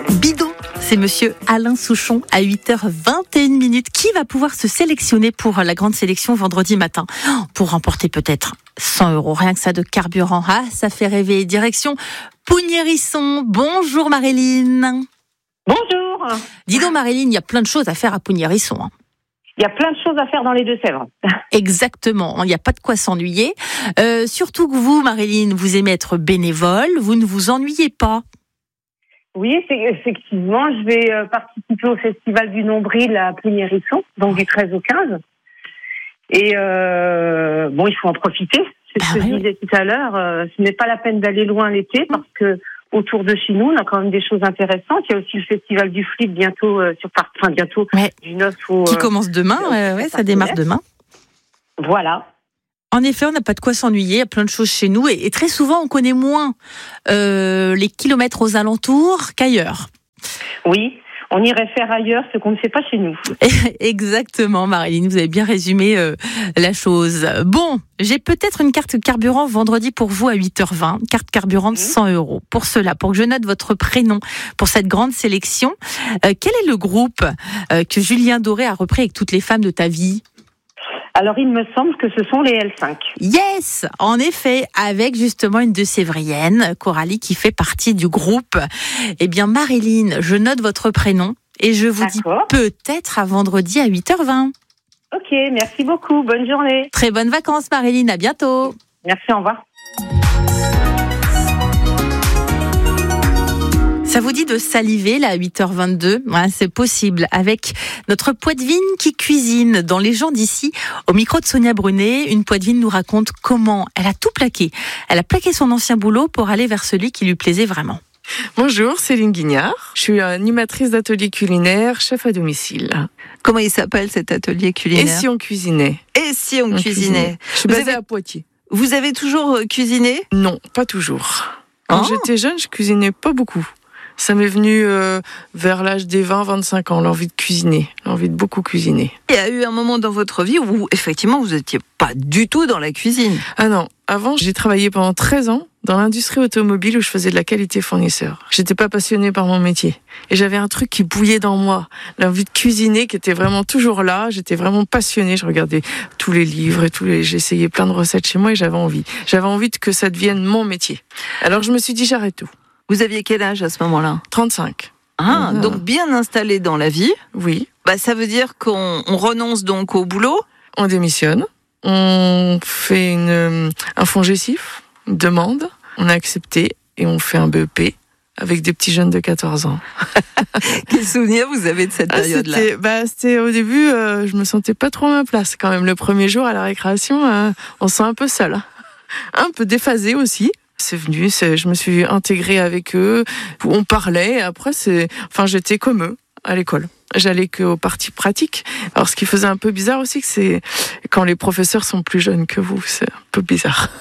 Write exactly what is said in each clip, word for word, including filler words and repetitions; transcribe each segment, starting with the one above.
Bidon, c'est monsieur Alain Souchon à huit heures vingt et une minutes. Qui va pouvoir se sélectionner pour la grande sélection vendredi matin pour remporter peut-être cent euros, rien que ça de carburant. Ah, ça fait rêver. Direction Pougny-Hérisson. Bonjour Maréline. Bonjour. Dis donc Maréline, il y a plein de choses à faire à Pougny-Hérisson. Hein. Il y a plein de choses à faire dans les Deux-Sèvres. Exactement, il n'y a pas de quoi s'ennuyer. Euh, surtout que vous, Maréline, vous aimez être bénévole, vous ne vous ennuyez pas. Oui, c'est, effectivement, je vais euh, participer au Festival du Nombril à Pougny-Hérisson, donc du treize au quinze. Et euh, bon, il faut en profiter. C'est ce bah que oui. je disais tout à l'heure. Euh, ce n'est pas la peine d'aller loin l'été parce que autour de chez nous, on a quand même des choses intéressantes. Il y a aussi le Festival du Flip bientôt euh, sur enfin bientôt ouais. du neuf au qui commence demain. Euh, ouais, ça démarre demain. Voilà. En effet, on n'a pas de quoi s'ennuyer, il y a plein de choses chez nous et, et très souvent on connaît moins euh, les kilomètres aux alentours qu'ailleurs. Oui, on irait faire ailleurs ce qu'on ne fait pas chez nous. Exactement, Maréline, vous avez bien résumé euh, la chose. Bon, j'ai peut-être une carte carburant vendredi pour vous à huit heures vingt, carte carburant de cent euros. Pour cela, pour que je note votre prénom pour cette grande sélection, euh, quel est le groupe euh, que Julien Doré a repris avec toutes les femmes de ta vie ? Alors, il me semble que ce sont les L cinq. Yes, en effet, avec justement une de Sévrienne, Coralie, qui fait partie du groupe. Eh bien, Maréline, je note votre prénom et je vous D'accord. dis peut-être à vendredi à huit heures vingt. Ok, merci beaucoup. Bonne journée. Très bonnes vacances, Maréline. À bientôt. Merci, au revoir. Ça vous dit de saliver là à huit heures vingt-deux ? Ouais, c'est possible avec notre Poitevine qui cuisine dans Les gens d'ici. Au micro de Sonia Brunet, une Poitevine nous raconte comment elle a tout plaqué. Elle a plaqué son ancien boulot pour aller vers celui qui lui plaisait vraiment. Bonjour, Céline Guignard. Je suis animatrice d'atelier culinaire, chef à domicile. Comment il s'appelle cet atelier culinaire ? Et si on cuisinait ? Et si on, on cuisinait, cuisinait. Je suis vous basée avez... à Poitiers. Vous avez toujours cuisiné ? Non, pas toujours. Quand oh. j'étais jeune, je cuisinais pas beaucoup. Ça m'est venu euh, vers l'âge des vingt à vingt-cinq ans, l'envie de cuisiner, l'envie de beaucoup cuisiner. Il y a eu un moment dans votre vie où, effectivement, vous n'étiez pas du tout dans la cuisine. Ah non, avant, j'ai travaillé pendant treize ans dans l'industrie automobile où je faisais de la qualité fournisseur. J'étais pas passionnée par mon métier. Et j'avais un truc qui bouillait dans moi, l'envie de cuisiner qui était vraiment toujours là. J'étais vraiment passionnée, je regardais tous les livres et tous les... j'essayais plein de recettes chez moi et j'avais envie. J'avais envie que ça devienne mon métier. Alors je me suis dit, j'arrête tout. Vous aviez quel âge à ce moment-là ? trente-cinq. Ah, mmh. Donc bien installé dans la vie. Oui. Bah, ça veut dire qu'on on renonce donc au boulot ? On démissionne, on fait une, un FONGECIF, une demande, on a accepté et on fait un B E P avec des petits jeunes de quatorze ans. Quel souvenir vous avez de cette période-là ? ah, c'était, bah, c'était au début, euh, je me sentais pas trop à ma place quand même. Le premier jour à la récréation, euh, on se sent un peu seul, un peu déphasé aussi. C'est venu, c'est, je me suis intégrée avec eux, on parlait, après c'est, enfin j'étais comme eux à l'école. J'allais qu'aux parties pratiques. Alors ce qui faisait un peu bizarre aussi, c'est quand les professeurs sont plus jeunes que vous, c'est un peu bizarre.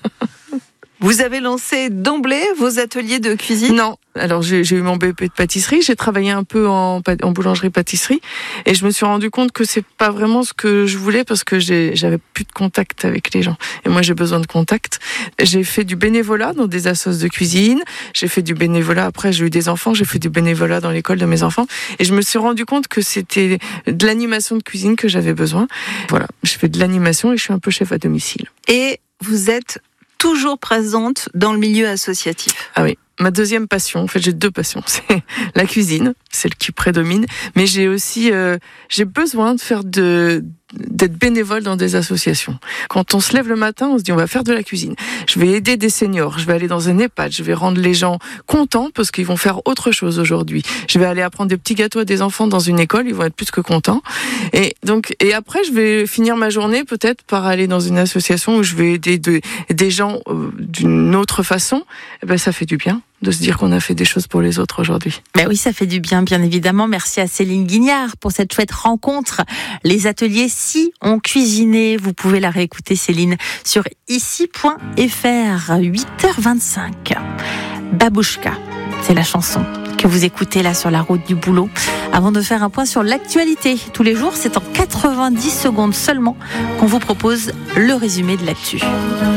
Vous avez lancé d'emblée vos ateliers de cuisine ? Non. Alors j'ai, j'ai eu mon B E P de pâtisserie, j'ai travaillé un peu en, en boulangerie-pâtisserie et je me suis rendu compte que c'est pas vraiment ce que je voulais parce que j'ai, j'avais plus de contact avec les gens. Et moi j'ai besoin de contact. J'ai fait du bénévolat dans des assos de cuisine, j'ai fait du bénévolat, après j'ai eu des enfants, j'ai fait du bénévolat dans l'école de mes enfants et je me suis rendu compte que c'était de l'animation de cuisine que j'avais besoin. Voilà, je fais de l'animation et je suis un peu chef à domicile. Et vous êtes toujours présente dans le milieu associatif. Ah oui, ma deuxième passion, en fait j'ai deux passions, c'est la cuisine, celle qui prédomine, mais j'ai aussi euh, j'ai besoin de faire de d'être bénévole dans des associations. Quand on se lève le matin, on se dit on va faire de la cuisine. Je vais aider des seniors, je vais aller dans un EHPAD, je vais rendre les gens contents parce qu'ils vont faire autre chose aujourd'hui. Je vais aller apprendre des petits gâteaux à des enfants dans une école, ils vont être plus que contents. Et donc et après je vais finir ma journée peut-être par aller dans une association où je vais aider de, des gens euh, d'une autre façon. Et ben ça fait du bien de se dire qu'on a fait des choses pour les autres aujourd'hui. Ben oui, ça fait du bien, bien évidemment. Merci à Céline Guignard pour cette chouette rencontre. Les ateliers Si on cuisinait, vous pouvez la réécouter, Céline, sur ici point f r, huit heures vingt-cinq. Babouchka, c'est la chanson que vous écoutez là sur la route du boulot. Avant de faire un point sur l'actualité, tous les jours, c'est en quatre-vingt-dix secondes seulement qu'on vous propose le résumé de l'actu.